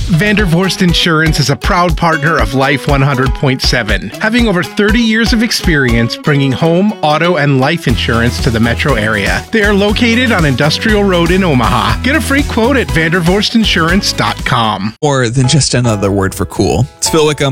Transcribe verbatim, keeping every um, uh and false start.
Vandervorst Insurance is a proud partner of Life one hundred point seven, having over thirty years of experience bringing home, auto, and life insurance to the metro area. They are located on Industrial Road in Omaha. Get a free quote at vandervorst insurance dot com. More than just another word for cool. It's Phil Wickham.